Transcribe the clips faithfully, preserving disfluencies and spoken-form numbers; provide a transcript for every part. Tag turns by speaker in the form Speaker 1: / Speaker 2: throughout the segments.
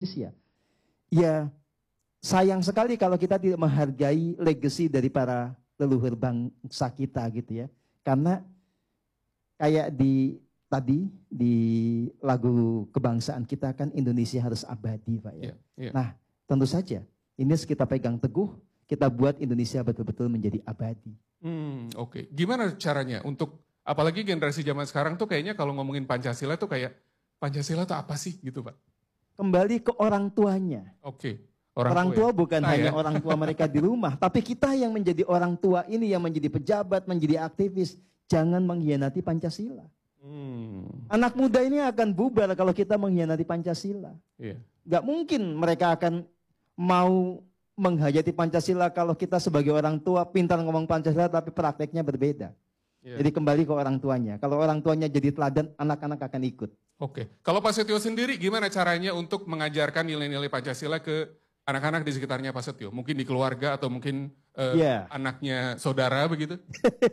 Speaker 1: Indonesia. Ya, sayang sekali kalau kita tidak menghargai legacy dari para leluhur bangsa kita gitu ya. Karena kayak di tadi di lagu kebangsaan kita kan Indonesia harus abadi Pak ya.
Speaker 2: Yeah, yeah.
Speaker 1: Nah tentu saja ini harus kita pegang teguh, kita buat Indonesia betul-betul menjadi abadi.
Speaker 2: Hmm, Oke, okay. Gimana caranya untuk, apalagi generasi zaman sekarang tuh kayaknya kalau ngomongin Pancasila tuh kayak, Pancasila tuh apa sih gitu Pak?
Speaker 1: Kembali ke orang tuanya.
Speaker 2: Oke. Okay.
Speaker 1: Orang, orang tua, tua
Speaker 2: ya?
Speaker 1: bukan
Speaker 2: nah,
Speaker 1: hanya
Speaker 2: ya?
Speaker 1: orang tua mereka di rumah, tapi kita yang menjadi orang tua ini, yang menjadi pejabat, menjadi aktivis, jangan mengkhianati Pancasila. Hmm. Anak muda ini akan bubar kalau kita mengkhianati Pancasila. Yeah. Gak mungkin mereka akan mau menghayati Pancasila kalau kita sebagai orang tua pintar ngomong Pancasila tapi prakteknya berbeda. Yeah. Jadi kembali ke orang tuanya. Kalau orang tuanya jadi teladan, anak-anak akan ikut.
Speaker 2: Oke. Okay. Kalau Pak Setio sendiri gimana caranya untuk mengajarkan nilai-nilai Pancasila ke anak-anak di sekitarnya Pak Setio? Mungkin di keluarga atau mungkin uh, yeah. anaknya saudara begitu?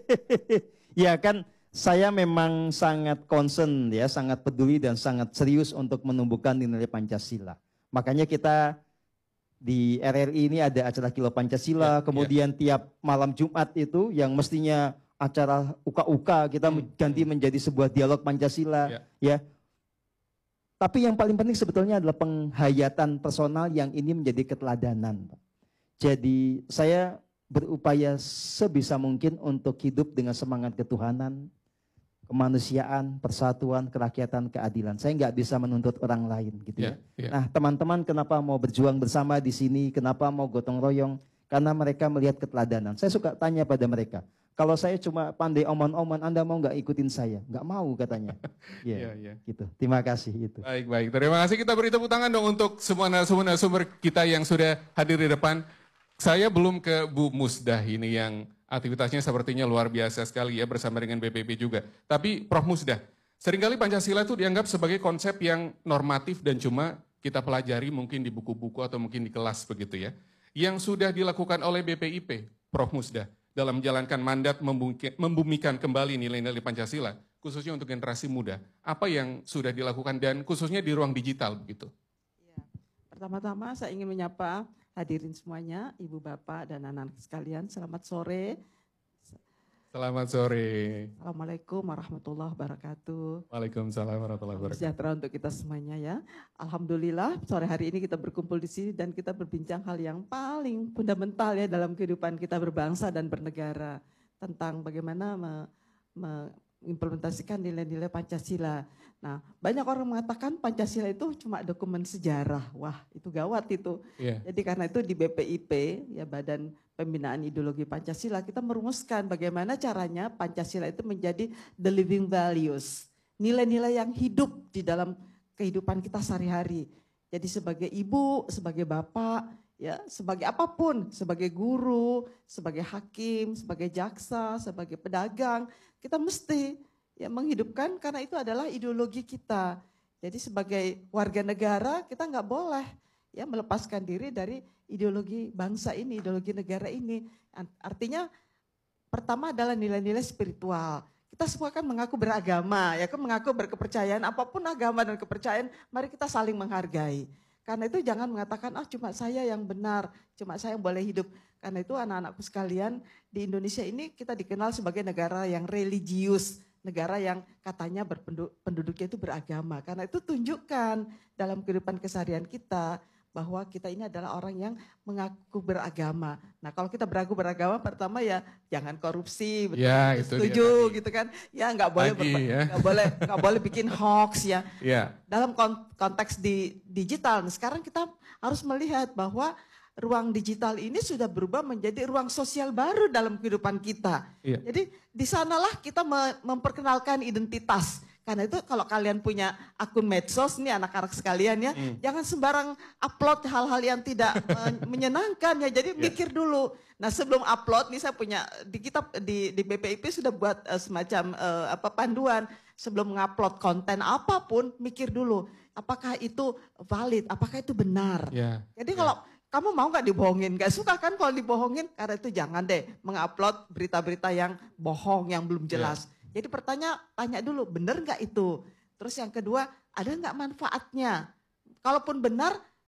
Speaker 1: Ya kan, saya memang sangat concern ya, sangat peduli dan sangat serius untuk menumbuhkan nilai Pancasila. Makanya kita di R R I ini ada acara Kilo Pancasila, yeah, kemudian yeah. tiap malam Jumat itu yang mestinya acara uka-uka kita hmm. ganti menjadi sebuah dialog Pancasila yeah. ya. Tapi yang paling penting sebetulnya adalah penghayatan personal yang ini menjadi keteladanan, Pak. Jadi saya berupaya sebisa mungkin untuk hidup dengan semangat ketuhanan, kemanusiaan, persatuan, kerakyatan, keadilan. Saya nggak bisa menuntut orang lain, gitu ya. Yeah, yeah. Nah, teman-teman kenapa mau berjuang bersama di sini? Kenapa mau gotong royong? Karena mereka melihat keteladanan. Saya suka tanya pada mereka, kalau saya cuma pandai omon-omon, Anda mau nggak ikutin saya? Nggak mau katanya. Yeah, yeah, yeah. Gitu. Terima kasih itu.
Speaker 2: Baik, baik. Terima kasih. Kita beri tepuk tangan dong untuk semua narasumber-narasumber kita yang sudah hadir di depan. Saya belum ke Bu Musdah ini yang aktivitasnya sepertinya luar biasa sekali ya bersama dengan B P P juga. Tapi Prof Musdah, seringkali Pancasila itu dianggap sebagai konsep yang normatif dan cuma kita pelajari mungkin di buku-buku atau mungkin di kelas begitu ya. Yang sudah dilakukan oleh B P I P, Prof Musdah, dalam menjalankan mandat membumikan kembali nilai-nilai Pancasila, khususnya untuk generasi muda. Apa yang sudah dilakukan dan khususnya di ruang digital begitu?
Speaker 3: Ya, pertama-tama saya ingin menyapa hadirin semuanya, Ibu Bapak dan anak-anak sekalian, selamat sore.
Speaker 2: Selamat sore.
Speaker 3: Assalamualaikum warahmatullahi wabarakatuh.
Speaker 2: Waalaikumsalam warahmatullahi wabarakatuh.
Speaker 3: Sejahtera untuk kita semuanya ya. Alhamdulillah sore hari ini kita berkumpul di sini dan kita berbincang hal yang paling fundamental ya dalam kehidupan kita berbangsa dan bernegara. Tentang bagaimana me, me, mengimplementasikan nilai-nilai Pancasila. Nah, banyak orang mengatakan Pancasila itu cuma dokumen sejarah. Wah, itu gawat itu. Yeah. Jadi karena itu di B P I P, ya Badan Pembinaan Ideologi Pancasila, kita merumuskan bagaimana caranya Pancasila itu menjadi the living values. Nilai-nilai yang hidup di dalam kehidupan kita sehari-hari. Jadi sebagai ibu, sebagai bapak, ya sebagai apapun, sebagai guru, sebagai hakim, sebagai jaksa, sebagai pedagang, kita mesti ya menghidupkan karena itu adalah ideologi kita. Jadi sebagai warga negara kita nggak boleh ya melepaskan diri dari ideologi bangsa ini, ideologi negara ini. Artinya pertama adalah nilai-nilai spiritual. Kita semua kan mengaku beragama, ya kan mengaku berkepercayaan, apapun agama dan kepercayaan, mari kita saling menghargai. Karena itu jangan mengatakan, ah cuma saya yang benar, cuma saya yang boleh hidup. Karena itu anak-anakku sekalian, di Indonesia ini kita dikenal sebagai negara yang religius, negara yang katanya penduduknya itu beragama. Karena itu tunjukkan dalam kehidupan keseharian kita, bahwa kita ini adalah orang yang mengaku beragama. Nah kalau kita beraku beragama pertama ya jangan korupsi, betul,
Speaker 2: ya,
Speaker 3: setuju gitu kan? Ya nggak boleh
Speaker 2: Lagi, ya.
Speaker 3: nggak boleh nggak boleh bikin hoax ya.
Speaker 2: ya.
Speaker 3: Dalam konteks di digital, nah, sekarang kita harus melihat bahwa ruang digital ini sudah berubah menjadi ruang sosial baru dalam kehidupan kita. Ya. Jadi di sanalah kita memperkenalkan identitas. Karena itu kalau kalian punya akun medsos nih anak-anak sekalian ya, hmm. jangan sembarang upload hal-hal yang tidak menyenangkan ya. Jadi yeah. mikir dulu. Nah sebelum upload nih saya punya di kita di di B P I P sudah buat uh, semacam uh, apa panduan sebelum mengupload konten apapun mikir dulu apakah itu valid, apakah itu benar. Yeah. Jadi yeah. kalau kamu mau nggak dibohongin? Gak suka kan kalau dibohongin? Karena itu jangan deh mengupload berita-berita yang bohong yang belum jelas. Yeah. Jadi pertanyaan, tanya dulu, benar nggak itu? Terus yang kedua, ada nggak manfaatnya? Kalaupun benar,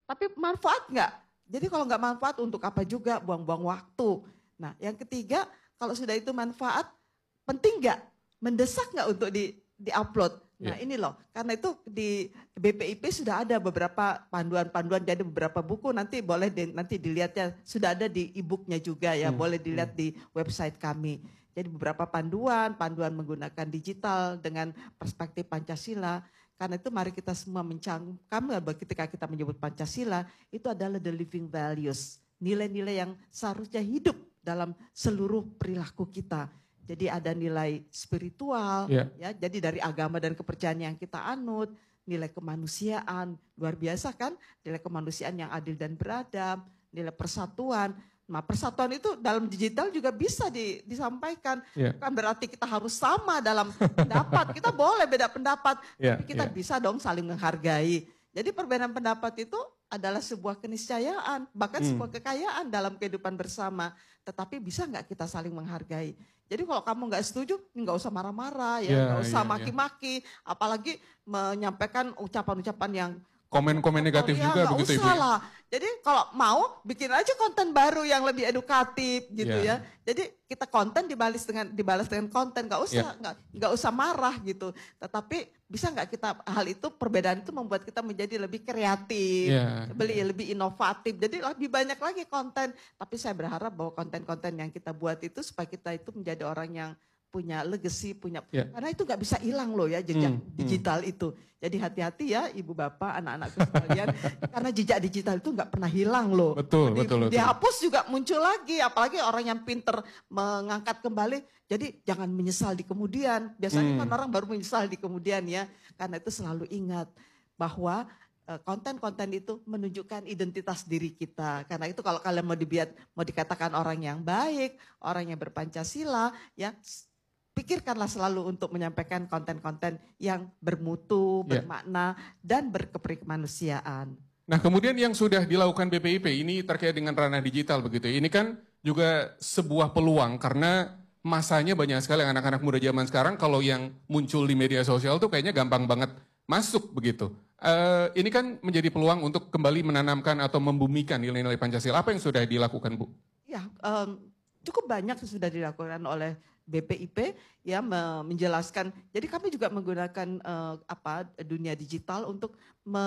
Speaker 3: tapi manfaat nggak? Jadi kalau nggak manfaat untuk apa juga, buang-buang waktu. Nah yang ketiga, kalau sudah itu manfaat, penting nggak? Mendesak nggak untuk di, di-upload? Nah yeah. ini loh, karena itu di B P I P sudah ada beberapa panduan-panduan, jadi beberapa buku nanti boleh di, nanti dilihatnya, sudah ada di e-booknya juga ya, hmm. boleh dilihat hmm. di website kami. Jadi beberapa panduan, panduan menggunakan digital dengan perspektif Pancasila. Karena itu mari kita semua mencangkam ketika kita menyebut Pancasila, itu adalah the living values. Nilai-nilai yang seharusnya hidup dalam seluruh perilaku kita. Jadi ada nilai spiritual, yeah. ya. Jadi dari agama dan kepercayaan yang kita anut, nilai kemanusiaan, luar biasa kan? Nilai kemanusiaan yang adil dan beradab, nilai persatuan. Nah persatuan itu dalam digital juga bisa di, disampaikan. Yeah. Bukan berarti kita harus sama dalam pendapat. Kita boleh beda pendapat, yeah. tapi kita yeah. bisa dong saling menghargai. Jadi perbedaan pendapat itu adalah sebuah keniscayaan, bahkan hmm. sebuah kekayaan dalam kehidupan bersama. Tetapi bisa nggak kita saling menghargai? Jadi kalau kamu nggak setuju, nggak usah marah-marah, ya, nggak yeah, usah yeah, maki-maki, yeah. apalagi menyampaikan ucapan-ucapan yang
Speaker 2: komen-komen negatif
Speaker 3: ya,
Speaker 2: juga begitu Ibu.
Speaker 3: Lah. Jadi kalau mau bikin aja konten baru yang lebih edukatif gitu yeah. ya. Jadi kita konten dibalas dengan dibalas dengan konten, nggak usah yeah. nggak nggak usah marah gitu. Tetapi bisa nggak kita hal itu perbedaan itu membuat kita menjadi lebih kreatif, yeah. lebih lebih inovatif. Jadi lebih banyak lagi konten. Tapi saya berharap bahwa konten-konten yang kita buat itu supaya kita itu menjadi orang yang punya legacy, punya yeah. karena itu nggak bisa hilang loh ya jejak hmm, digital hmm. itu. Jadi hati-hati ya ibu bapak, anak-anak sekalian, karena jejak digital itu nggak pernah hilang loh.
Speaker 2: Betul,
Speaker 3: Di,
Speaker 2: betul,
Speaker 3: dihapus betul. Juga muncul lagi, apalagi orang yang pinter mengangkat kembali. Jadi jangan menyesal di kemudian. Biasanya hmm. kan orang baru menyesal di kemudian ya. Karena itu selalu ingat bahwa konten-konten itu menunjukkan identitas diri kita. Karena itu kalau kalian mau dibiat, mau dikatakan orang yang baik, orang yang berpancasila, ya. Pikirkanlah selalu untuk menyampaikan konten-konten yang bermutu, bermakna, yeah. dan berkemanusiaan.
Speaker 2: Nah kemudian yang sudah dilakukan B P I P ini terkait dengan ranah digital begitu. Ini kan juga sebuah peluang karena masanya banyak sekali anak-anak muda zaman sekarang kalau yang muncul di media sosial tuh kayaknya gampang banget masuk begitu. Uh, ini kan menjadi peluang untuk kembali menanamkan atau membumikan nilai-nilai Pancasila. Apa yang sudah dilakukan Bu?
Speaker 3: Ya um, cukup banyak yang sudah dilakukan oleh B P I P ya menjelaskan. Jadi kami juga menggunakan uh, apa dunia digital untuk me,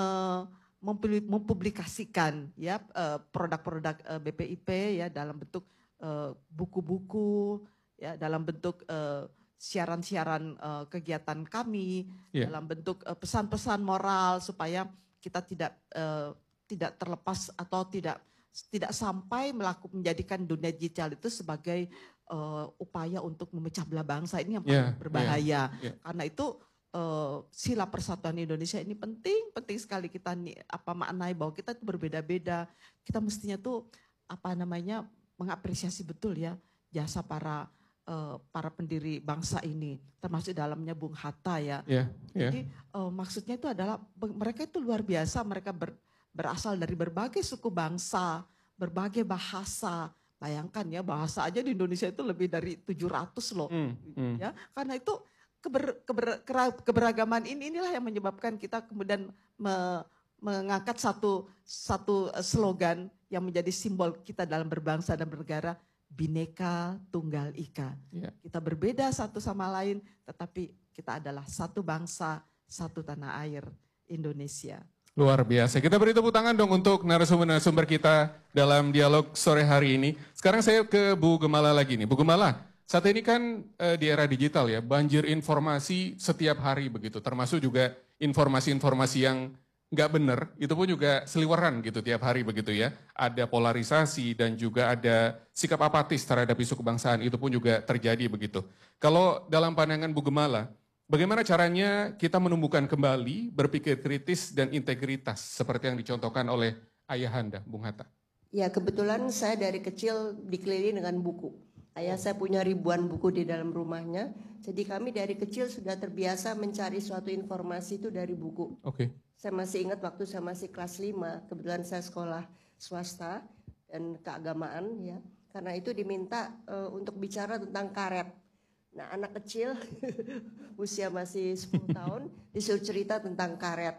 Speaker 3: mempublikasikan ya uh, produk-produk uh, B P I P ya dalam bentuk uh, buku-buku ya dalam bentuk uh, siaran-siaran uh, kegiatan kami yeah. dalam bentuk uh, pesan-pesan moral supaya kita tidak uh, tidak terlepas atau tidak tidak sampai melakukan menjadikan dunia digital itu sebagai Uh, upaya untuk memecah belah bangsa. Ini yang paling yeah, berbahaya. Yeah, yeah. Karena itu uh, sila persatuan Indonesia ini penting, penting sekali kita nih, apa maknai bahwa kita itu berbeda-beda. Kita mestinya tuh apa namanya mengapresiasi betul ya jasa para uh, para pendiri bangsa ini, termasuk dalamnya Bung Hatta ya. Yeah, yeah. Jadi uh, maksudnya itu adalah mereka itu luar biasa, mereka ber, berasal dari berbagai suku bangsa, berbagai bahasa. Bayangkan ya bahasa aja di Indonesia itu lebih dari tujuh ratus loh. Mm, mm. Ya, karena itu keber, keber, keberagaman ini inilah yang menyebabkan kita kemudian me, mengangkat satu satu slogan yang menjadi simbol kita dalam berbangsa dan bernegara, Bhinneka Tunggal Ika. Yeah. Kita berbeda satu sama lain tetapi kita adalah satu bangsa, satu tanah air Indonesia.
Speaker 2: Luar biasa. Kita beri tepuk tangan dong untuk narasumber-narasumber kita dalam dialog sore hari ini. Sekarang saya ke Bu Gemala lagi nih. Bu Gemala, saat ini kan eh, di era digital ya, banjir informasi setiap hari begitu. Termasuk juga informasi-informasi yang nggak benar, itu pun juga seliweran gitu tiap hari begitu ya. Ada polarisasi dan juga ada sikap apatis terhadap isu kebangsaan, itu pun juga terjadi begitu. Kalau dalam pandangan Bu Gemala, bagaimana caranya kita menumbuhkan kembali berpikir kritis dan integritas seperti yang dicontohkan oleh Ayahanda, Bung Hatta?
Speaker 4: Ya kebetulan saya dari kecil dikelilingi dengan buku. Ayah saya punya ribuan buku di dalam rumahnya. Jadi kami dari kecil sudah terbiasa mencari suatu informasi itu dari buku. Oke. Okay. Saya masih ingat waktu saya masih kelas lima, kebetulan saya sekolah swasta dan keagamaan ya. Karena itu diminta uh, untuk bicara tentang karet. Nah anak kecil usia masih sepuluh tahun disuruh cerita tentang karet.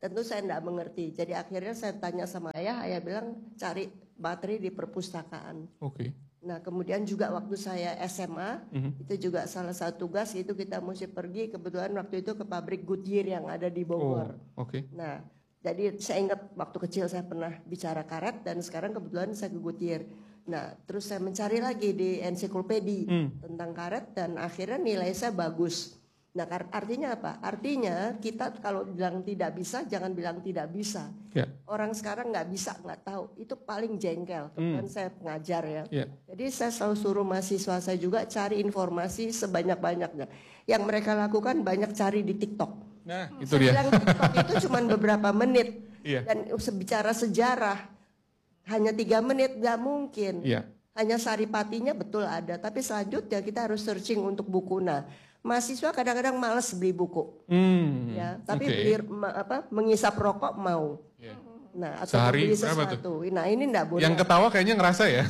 Speaker 4: Tentu saya tidak mengerti. Jadi akhirnya saya tanya sama ayah, ayah bilang cari materi di perpustakaan.
Speaker 2: Oke. Okay.
Speaker 4: Nah kemudian juga waktu saya S M A, mm-hmm. itu juga salah satu tugas itu kita mesti pergi, kebetulan waktu itu ke pabrik Goodyear yang ada di Bogor.
Speaker 2: Oh, Oke. Okay.
Speaker 4: Nah jadi saya ingat waktu kecil saya pernah bicara karet dan sekarang kebetulan saya ke Goodyear. Nah terus saya mencari lagi di ensiklopedia mm. tentang karet dan akhirnya nilai saya bagus. Nah artinya apa? Artinya kita kalau bilang tidak bisa jangan bilang tidak bisa. Yeah. Orang sekarang nggak bisa nggak tahu itu paling jengkel. Kemudian mm. saya pengajar ya. Yeah. Jadi saya selalu suruh mahasiswa saya juga cari informasi sebanyak-banyaknya. Yang mereka lakukan banyak cari di TikTok.
Speaker 2: Nah itu
Speaker 4: saya
Speaker 2: dia.
Speaker 4: bilang TikTok itu cuma beberapa menit
Speaker 2: yeah.
Speaker 4: dan bicara sejarah hanya tiga menit nggak mungkin. Yeah. Hanya saripatinya betul ada, tapi selanjutnya kita harus searching untuk buku. Nah mahasiswa kadang-kadang malas beli buku, hmm, ya, tapi okay. beli apa mengisap rokok mau. Yeah. Nah, atau
Speaker 2: sehari
Speaker 4: beli
Speaker 2: berapa
Speaker 4: sesuatu.
Speaker 2: tuh?
Speaker 4: Nah, ini enggak boleh.
Speaker 2: Yang ketawa kayaknya ngerasa ya.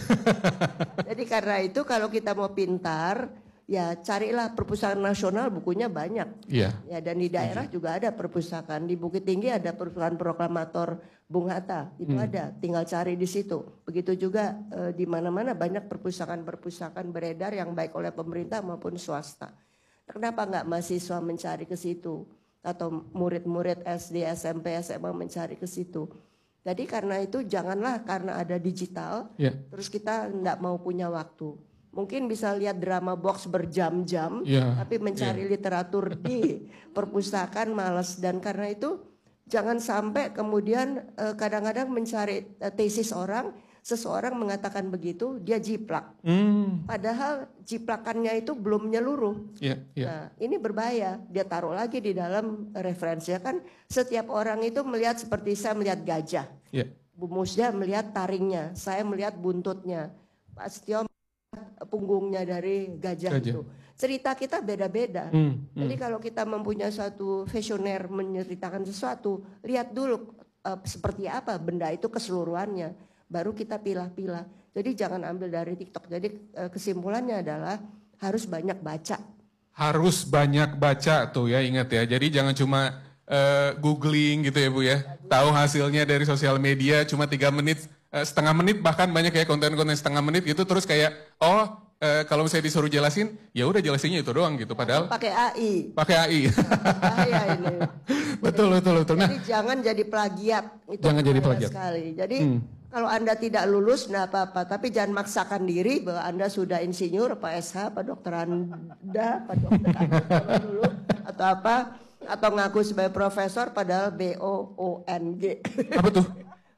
Speaker 4: Jadi karena itu kalau kita mau pintar, ya carilah perpustakaan nasional bukunya banyak.
Speaker 2: Iya.
Speaker 4: Ya dan di daerah okay. juga ada perpustakaan. Di Bukit Tinggi ada perpustakaan proklamator Bung Hatta, itu hmm. ada. Tinggal cari di situ. Begitu juga eh, di mana-mana banyak perpustakaan-perpustakaan beredar yang baik oleh pemerintah maupun swasta. Kenapa nggak mahasiswa mencari ke situ atau murid-murid S D, S M P, S M A mencari ke situ? Jadi karena itu janganlah karena ada digital, yeah. terus kita nggak mau punya waktu. Mungkin bisa lihat drama box berjam-jam, yeah. tapi mencari yeah. literatur di perpustakaan malas. Dan karena itu jangan sampai kemudian kadang-kadang mencari tesis orang. Seseorang mengatakan begitu, dia jiplak. Hmm. Padahal jiplakannya itu belum menyeluruh. Yeah, yeah. Nah, ini berbahaya. Dia taruh lagi di dalam referensinya kan. Setiap orang itu melihat seperti saya melihat gajah. Yeah. Bu Musda melihat taringnya, saya melihat buntutnya. Pak Setio melihat punggungnya dari gajah, gajah. itu. Cerita kita beda-beda. Hmm, hmm. Jadi kalau kita mempunyai suatu visioner menceritakan sesuatu, lihat dulu uh, seperti apa benda itu keseluruhannya. Baru kita pilah-pilah. Jadi jangan ambil dari TikTok. Jadi kesimpulannya adalah harus banyak baca.
Speaker 2: Harus banyak baca tuh ya, ingat ya. Jadi jangan cuma uh, googling gitu ya Bu ya. Tahu hasilnya dari sosial media cuma tiga menit, uh, setengah menit bahkan banyak kayak konten-konten setengah menit gitu. Terus kayak oh uh, kalau misalnya disuruh jelasin, ya udah jelasinnya itu doang gitu. Padahal
Speaker 4: pakai A I.
Speaker 2: Pakai A I.
Speaker 4: Bahaya ini.
Speaker 2: betul, betul, betul. Nah,
Speaker 4: jadi jangan jadi plagiat. Itu
Speaker 2: jangan jadi plagiat.
Speaker 4: Sekali. Jadi hmm. kalau Anda tidak lulus, enggak apa-apa. Tapi jangan maksakan diri bahwa Anda sudah insinyur, Pak S H, Pak Dokter Anda, Pak Dokter Anda dulu, atau apa. Atau ngaku sebagai profesor padahal B O O N G.
Speaker 2: Apa tuh?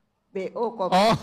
Speaker 4: B O kopi.
Speaker 2: Oh,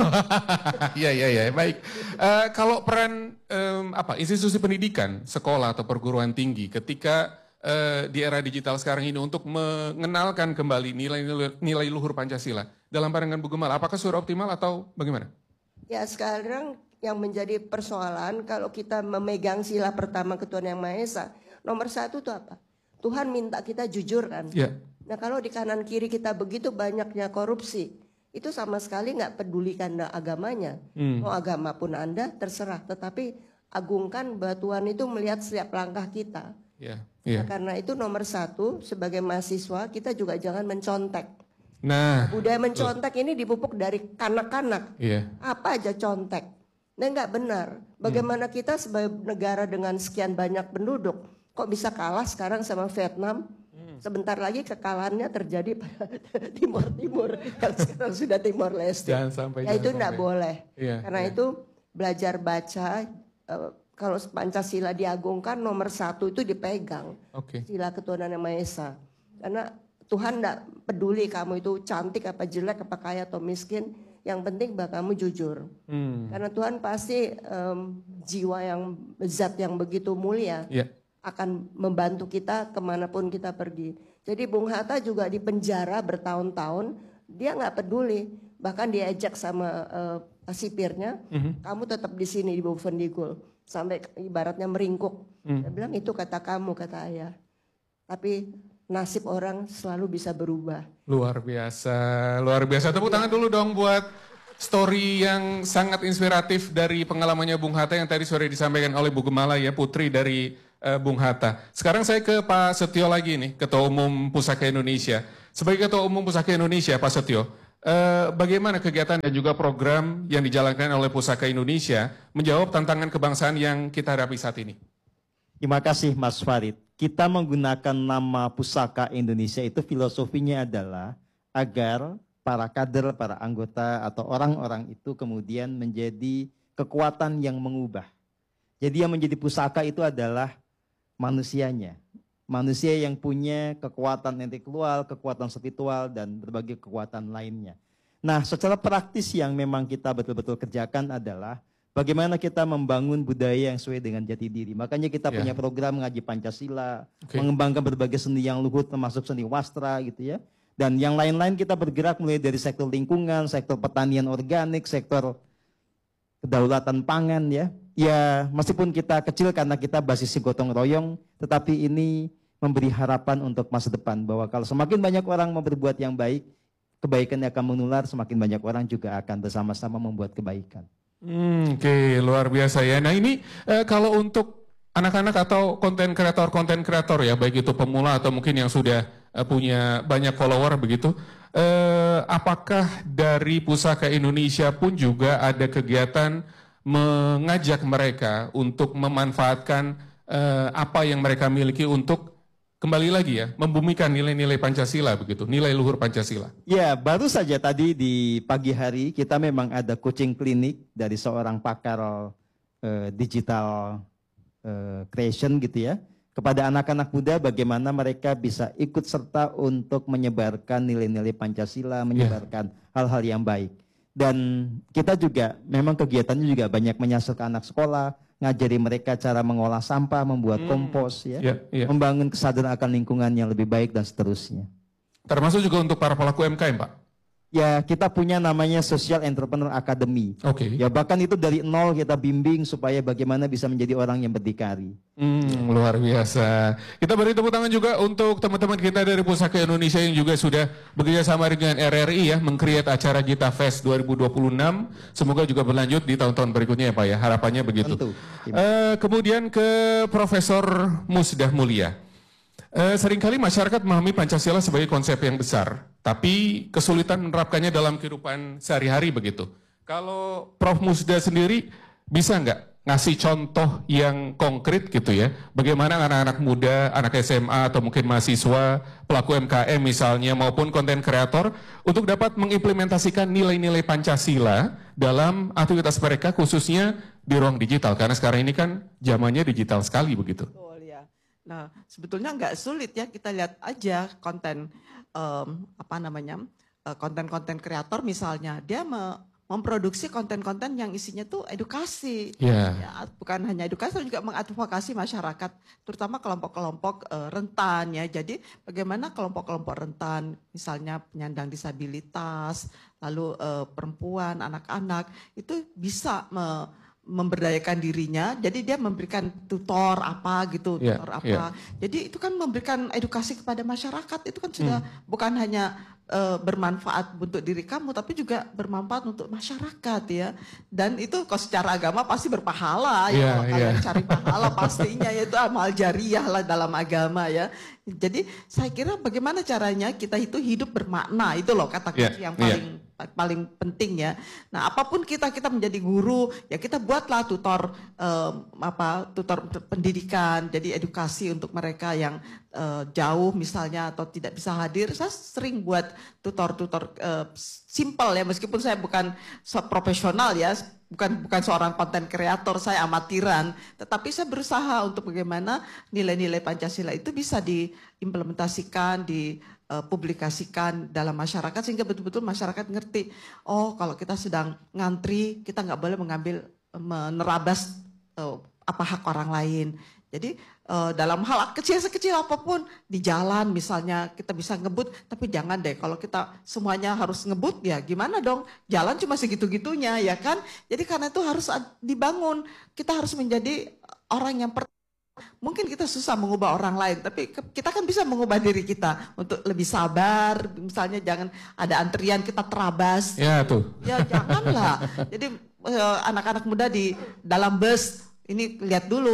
Speaker 2: iya, iya, iya. Baik. Uh, kalau peran um, apa institusi pendidikan, sekolah atau perguruan tinggi ketika uh, di era digital sekarang ini untuk mengenalkan kembali nilai-nilai nilai luhur Pancasila dalam pandangan Bu Gemala, apakah sudah optimal atau bagaimana?
Speaker 4: Ya sekarang yang menjadi persoalan kalau kita memegang sila pertama Ketuhanan Yang Maha Esa, nomor satu itu apa? Tuhan minta kita jujur kan? Ya. Nah kalau di kanan kiri kita begitu banyaknya korupsi, itu sama sekali nggak pedulikan agamanya. Hmm. Mau agama pun Anda terserah, tetapi agungkan bahwa Tuhan itu melihat setiap langkah kita. Ya. Ya. Nah, karena itu nomor satu sebagai mahasiswa kita juga jangan mencontek. Nah, budaya mencontek betul. Ini dipupuk dari kanak-kanak. Yeah. Apa aja contek. Nah nggak benar. Bagaimana hmm. kita sebagai negara dengan sekian banyak penduduk, kok bisa kalah sekarang sama Vietnam? Hmm. Sebentar lagi kekalahannya terjadi pada Timur Timur yang sekarang sudah Timor Leste. Jangan sampai. Ya itu nggak boleh. Yeah, Karena yeah. itu belajar baca. Uh, kalau Pancasila diagungkan nomor satu itu dipegang. Okay. Sila Ketuhanan Yang Maha Esa. Karena Tuhan tidak peduli kamu itu cantik apa jelek, apa kaya atau miskin. Yang penting bahwa kamu jujur. Hmm. Karena Tuhan pasti um, jiwa yang zat yang begitu mulia yeah. akan membantu kita kemanapun kita pergi. Jadi Bung Hatta juga di penjara bertahun-tahun, dia nggak peduli. Bahkan diajak sama uh, sipirnya, mm-hmm. kamu tetap di sini di Bovendigul. Sampai ibaratnya meringkuk. Mm. Dia bilang itu kata kamu, kata ayah. Tapi nasib orang selalu bisa berubah.
Speaker 2: Luar biasa, luar biasa. Tepuk tangan dulu dong buat story yang sangat inspiratif dari pengalamannya Bung Hatta yang tadi sore disampaikan oleh Bu Gemala ya, putri dari uh, Bung Hatta. Sekarang saya ke Pak Setio lagi nih, Ketua Umum Pusaka Indonesia. Sebagai Ketua Umum Pusaka Indonesia, Pak Setio, uh, bagaimana kegiatan dan juga program yang dijalankan oleh Pusaka Indonesia menjawab tantangan kebangsaan yang kita hadapi saat ini?
Speaker 1: Terima kasih Mas Farid. Kita menggunakan nama Pusaka Indonesia itu filosofinya adalah agar para kader, para anggota atau orang-orang itu kemudian menjadi kekuatan yang mengubah. Jadi yang menjadi pusaka itu adalah manusianya. Manusia yang punya kekuatan intelektual, kekuatan spiritual, dan berbagai kekuatan lainnya. Nah, secara praktis yang memang kita betul-betul kerjakan adalah bagaimana kita membangun budaya yang sesuai dengan jati diri. Makanya kita yeah. punya program ngaji Pancasila, okay. mengembangkan berbagai seni yang luhur termasuk seni wastra gitu ya. Dan yang lain-lain kita bergerak mulai dari sektor lingkungan, sektor pertanian organik, sektor kedaulatan pangan ya. Ya meskipun kita kecil karena kita basis gotong royong, tetapi ini memberi harapan untuk masa depan. Bahwa kalau semakin banyak orang mau berbuat yang baik, kebaikan akan menular, semakin banyak orang juga akan bersama-sama membuat kebaikan.
Speaker 2: Hmm, Oke, okay, luar biasa ya. Nah ini eh, kalau untuk anak-anak atau konten kreator, konten kreator ya, baik itu pemula atau mungkin yang sudah uh, punya banyak follower begitu, uh, apakah dari Pusaka Indonesia pun juga ada kegiatan mengajak mereka untuk memanfaatkan uh, apa yang mereka miliki untuk kembali lagi ya, membumikan nilai-nilai Pancasila begitu, nilai luhur Pancasila?
Speaker 1: Ya, baru saja tadi di pagi hari kita memang ada coaching klinik dari seorang pakar uh, digital Uh, creation gitu ya, kepada anak-anak muda bagaimana mereka bisa ikut serta untuk menyebarkan nilai-nilai Pancasila, menyebarkan hal-hal yeah. yang baik. Dan kita juga memang kegiatannya juga banyak menyasar ke anak sekolah, ngajari mereka cara mengolah sampah, membuat hmm. kompos ya, yeah, yeah. membangun kesadaran akan lingkungan yang lebih baik dan seterusnya.
Speaker 2: Termasuk juga untuk para pelaku U M K M, Pak?
Speaker 1: Ya, kita punya namanya Social Entrepreneur Academy.
Speaker 2: Oke. Okay.
Speaker 1: Ya, bahkan itu dari nol kita bimbing supaya bagaimana bisa menjadi orang yang berdikari.
Speaker 2: Hmm, luar biasa. Kita beri tepuk tangan juga untuk teman-teman kita dari Pusaka Indonesia yang juga sudah bekerja sama dengan R R I ya, meng-create acara Gita Fest dua ribu dua puluh enam. Semoga juga berlanjut di tahun-tahun berikutnya ya Pak ya, harapannya begitu.
Speaker 1: Tentu.
Speaker 2: Uh, kemudian ke Profesor Musdah Mulia. Uh, seringkali masyarakat memahami Pancasila sebagai konsep yang besar, tapi kesulitan menerapkannya dalam kehidupan sehari-hari begitu. Kalau Prof Musdah sendiri bisa nggak ngasih contoh yang konkret gitu ya, bagaimana anak-anak muda, anak S M A atau mungkin mahasiswa, pelaku U M K M misalnya maupun konten kreator untuk dapat mengimplementasikan nilai-nilai Pancasila dalam aktivitas mereka khususnya di ruang digital, karena sekarang ini kan zamannya digital sekali begitu.
Speaker 3: Nah, sebetulnya nggak sulit ya, kita lihat aja konten um, apa namanya konten-konten kreator misalnya, dia me memproduksi konten-konten yang isinya tuh edukasi,
Speaker 2: yeah.
Speaker 3: ya, bukan hanya edukasi, tapi juga mengadvokasi masyarakat, terutama kelompok-kelompok uh, rentan ya. Jadi bagaimana kelompok-kelompok rentan, misalnya penyandang disabilitas, lalu uh, perempuan, anak-anak itu bisa me memberdayakan dirinya, jadi dia memberikan tutor apa gitu,
Speaker 2: yeah,
Speaker 3: tutor apa.
Speaker 2: Yeah.
Speaker 3: Jadi itu kan memberikan edukasi kepada masyarakat, itu kan sudah hmm. bukan hanya uh, bermanfaat untuk diri kamu, tapi juga bermanfaat untuk masyarakat ya. Dan itu kalau secara agama pasti berpahala ya,
Speaker 2: yeah,
Speaker 3: kalau
Speaker 2: yeah.
Speaker 3: kalian cari pahala pastinya, yaitu amal jariah lah dalam agama ya. Jadi saya kira bagaimana caranya kita itu hidup bermakna, itu loh kata kunci yeah, yang paling yeah. paling penting ya. Nah, apapun kita kita menjadi guru, ya kita buatlah tutor um, apa tutor pendidikan, jadi edukasi untuk mereka yang uh, jauh misalnya atau tidak bisa hadir. Saya sering buat tutor-tutor uh, simple ya, meskipun saya bukan profesional ya, bukan bukan seorang konten kreator, saya amatiran, tetapi saya berusaha untuk bagaimana nilai-nilai Pancasila itu bisa diimplementasikan, dipublikasikan dalam masyarakat sehingga betul-betul masyarakat ngerti, oh kalau kita sedang ngantri kita nggak boleh mengambil menerabas uh, apa hak orang lain. Jadi uh, dalam hal kecil sekecil apapun di jalan misalnya kita bisa ngebut, tapi jangan deh kalau kita semuanya harus ngebut ya gimana dong, jalan cuma segitu-gitunya ya kan. Jadi karena itu harus dibangun, kita harus menjadi orang yang per mungkin kita susah mengubah orang lain, tapi kita kan bisa mengubah diri kita untuk lebih sabar. Misalnya jangan ada antrian kita terabas.
Speaker 2: Ya tuh.
Speaker 3: Ya janganlah. Jadi anak-anak muda di dalam bus ini lihat dulu, ini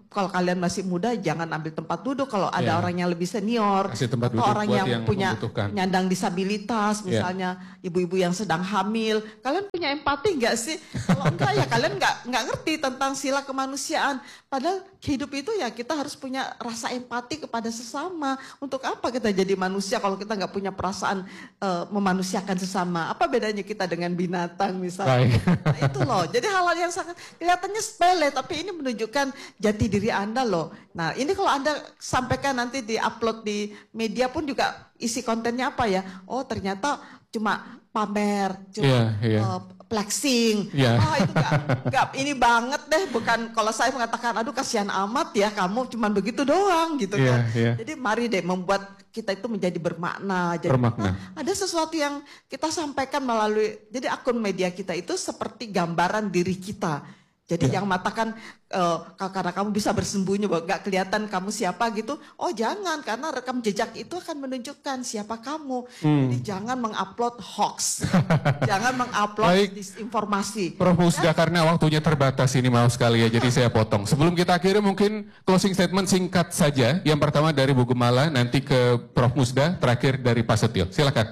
Speaker 3: kalau kalian masih muda jangan ambil tempat duduk kalau ada
Speaker 2: yeah.
Speaker 3: orang yang lebih senior atau orang yang, yang punya penyandang disabilitas, misalnya ibu-ibu yeah. yang sedang hamil. Kalian punya empati nggak sih? Kalau enggak ya kalian nggak nggak ngerti tentang sila kemanusiaan. Padahal hidup itu ya kita harus punya rasa empati kepada sesama. Untuk apa kita jadi manusia kalau kita nggak punya perasaan uh, memanusiakan sesama? Apa bedanya kita dengan binatang misalnya? Nah, itu loh. Jadi hal-hal yang sangat kelihatannya sepele tapi ini menunjukkan jati diri Anda loh. Nah ini kalau Anda sampaikan nanti di upload di media pun juga isi kontennya apa ya? Oh ternyata cuma pamer, cuma yeah, yeah. Uh, flexing. Yeah. Oh itu gak, gak ini banget deh. Bukan kalau saya mengatakan aduh kasihan amat ya kamu cuma begitu doang gitu yeah, kan. Yeah. Jadi mari deh membuat kita itu menjadi bermakna. Jadi bermakna. Kita, ada sesuatu yang kita sampaikan melalui, jadi akun media kita itu seperti gambaran diri kita. Jadi ya. Yang matakan uh, karena kamu bisa bersembunyi bahwa gak kelihatan kamu siapa gitu. Oh jangan, karena rekam jejak itu akan menunjukkan siapa kamu. Hmm. Jadi jangan mengupload hoax. Jangan mengupload disinformasi.
Speaker 2: Prof Musda, ya? Karena waktunya terbatas ini maaf sekali ya, jadi saya potong. Sebelum kita akhiri mungkin closing statement singkat saja. Yang pertama dari Bu Gemala, nanti ke Prof Musda, terakhir dari Pak Setio. Silakan.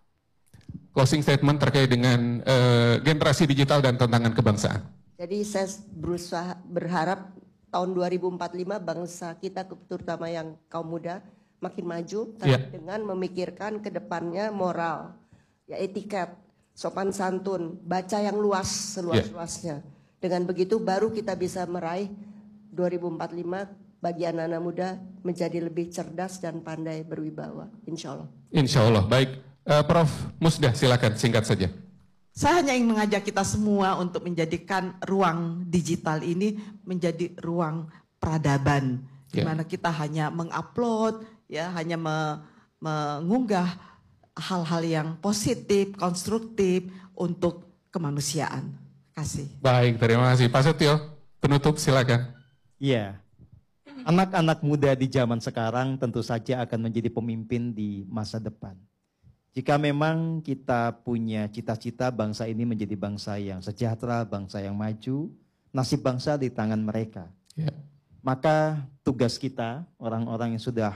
Speaker 2: Closing statement terkait dengan uh, generasi digital dan tantangan kebangsaan.
Speaker 4: Jadi saya berusaha berharap tahun dua ribu empat puluh lima bangsa kita terutama yang kaum muda makin maju yeah. dengan memikirkan ke depannya moral, ya etiket, sopan santun, baca yang luas seluas-luasnya. Yeah. Dengan begitu baru kita bisa meraih dua ribu empat puluh lima bagi anak-anak muda menjadi lebih cerdas dan pandai berwibawa. Insya Allah.
Speaker 2: Insya Allah. Baik, uh, Prof Musda silakan singkat saja.
Speaker 3: Saya hanya ingin mengajak kita semua untuk menjadikan ruang digital ini menjadi ruang peradaban, yeah. di mana kita hanya mengupload, ya, hanya me, mengunggah hal-hal yang positif, konstruktif untuk kemanusiaan. Kasih.
Speaker 2: Baik, terima kasih. Pak Setio, penutup silakan.
Speaker 1: Iya, anak-anak muda di zaman sekarang tentu saja akan menjadi pemimpin di masa depan. Jika memang kita punya cita-cita bangsa ini menjadi bangsa yang sejahtera, bangsa yang maju, nasib bangsa di tangan mereka. Yeah. Maka tugas kita, orang-orang yang sudah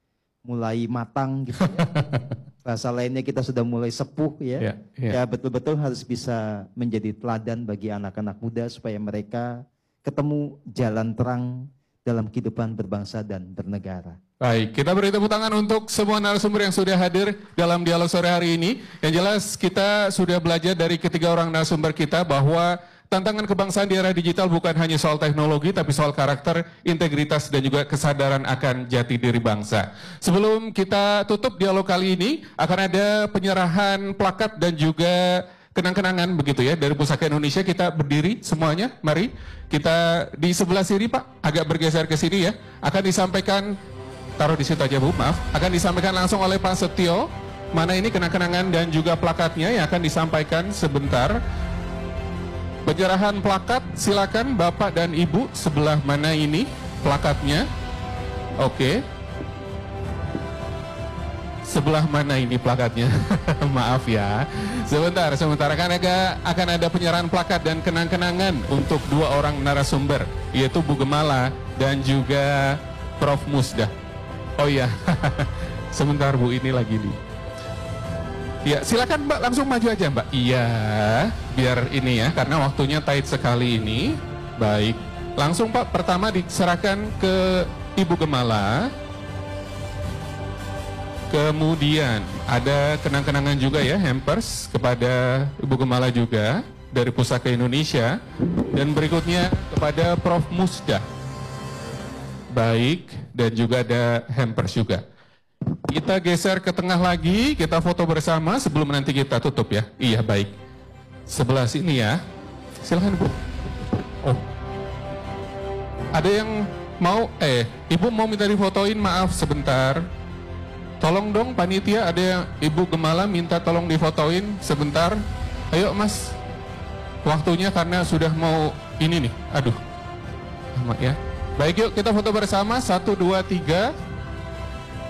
Speaker 1: mulai matang gitu ya, bahasa lainnya kita sudah mulai sepuh ya, yeah, yeah. ya betul-betul harus bisa menjadi teladan bagi anak-anak muda supaya mereka ketemu jalan terang dalam kehidupan berbangsa dan bernegara.
Speaker 2: Baik, kita beri tepuk tangan untuk semua narasumber yang sudah hadir dalam dialog sore hari ini. Yang jelas kita sudah belajar dari ketiga orang narasumber kita bahwa tantangan kebangsaan di era digital bukan hanya soal teknologi, tapi soal karakter, integritas, dan juga kesadaran akan jati diri bangsa. Sebelum kita tutup dialog kali ini, akan ada penyerahan plakat dan juga kenang-kenangan begitu ya dari Pusaka Indonesia. Kita berdiri semuanya, mari. Kita di sebelah sini Pak, agak bergeser ke sini ya. Akan disampaikan, taruh di situ aja Bu, maaf. Akan disampaikan langsung oleh Pak Setio. Mana ini kenang-kenangan dan juga plakatnya yang akan disampaikan sebentar. Penyerahan plakat, silakan Bapak dan Ibu sebelah mana ini plakatnya. Oke. Sebelah mana ini plakatnya? Maaf ya. Sebentar, sebentar akan ada, akan ada penyerahan plakat dan kenang-kenangan untuk dua orang narasumber, yaitu Bu Gemala dan juga Prof Musda. Oh iya, sebentar Bu, ini lagi nih. Ya, silakan Mbak, langsung maju aja Mbak. Iya, biar ini ya, karena waktunya tight sekali ini. Baik, langsung Pak, pertama diserahkan ke Ibu Gemala. Kemudian ada kenang-kenangan juga ya, hampers kepada Ibu Gemala juga dari Pusaka Indonesia. Dan berikutnya kepada Prof Musda. Baik, dan juga ada hampers juga. Kita geser ke tengah lagi, kita foto bersama sebelum nanti kita tutup ya. Iya, baik. Sebelah sini ya. Silahkan Bu. Oh. Ada yang mau, eh, Ibu mau minta difotoin, maaf sebentar. Tolong dong panitia, ada yang Ibu Gemala minta tolong difotoin sebentar. Ayo Mas, waktunya karena sudah mau ini nih. Aduh, amat ya. Baik yuk kita foto bersama, satu, dua, tiga.